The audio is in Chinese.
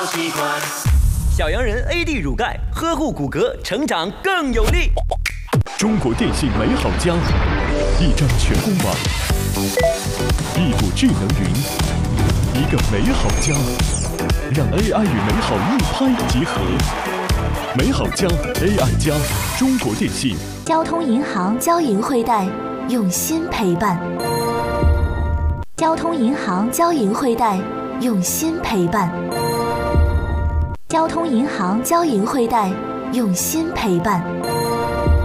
小羊人 AD 乳钙，呵护骨骼，成长更有力。 中国电信美好家，一张全公网，一股智能云，一个美好家，让 AI 与美好一拍即合。美好家 AI 加，中国电信。 交通银行交银汇贷，用心陪伴。交通银行交银汇贷，用心陪伴。交通银行交银汇贷，用心陪伴。